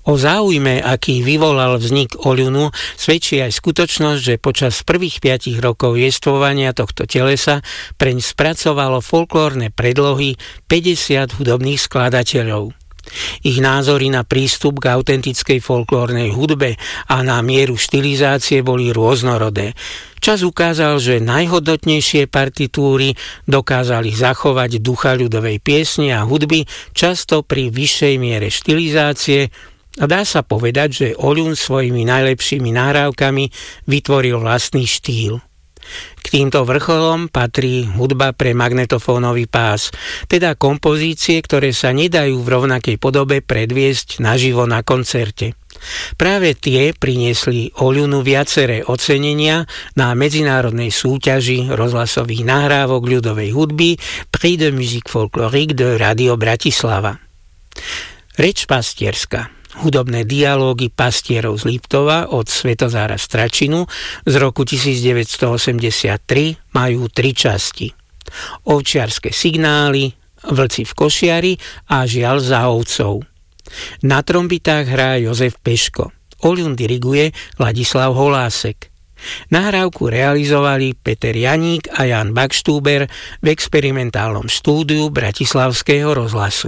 O záujme, aký vyvolal vznik Oľunu, svedčí aj skutočnosť, že počas prvých 5 rokov jestvovania tohto telesa preň spracovalo folklórne predlohy 50 hudobných skladateľov. Ich názory na prístup k autentickej folklórnej hudbe a na mieru štilizácie boli rôznorodé. Čas ukázal, že najhodnotnejšie partitúry dokázali zachovať ducha ľudovej piesne a hudby, často pri vyššej miere štilizácie, a dá sa povedať, že Oľun svojimi najlepšími nahrávkami vytvoril vlastný štýl. K týmto vrcholom patrí hudba pre magnetofónový pás, teda kompozície, ktoré sa nedajú v rovnakej podobe predviesť naživo na koncerte. Práve tie priniesli Oľunu viaceré ocenenia na medzinárodnej súťaži rozhlasových nahrávok ľudovej hudby Prix de musique folklorique de Radio Bratislava. Reč pastierska. Hudobné dialógy pastierov z Liptova od Svetozára Stračinu z roku 1983 majú 3 časti. Ovčiarske signály, Vlci v košiari a Žiaľ za ovcov. Na trombitách hrá Jozef Peško. Oľun diriguje Ladislav Holásek. Nahrávku realizovali Peter Janík a Jan Bakštúber v experimentálnom štúdiu Bratislavského rozhlasu.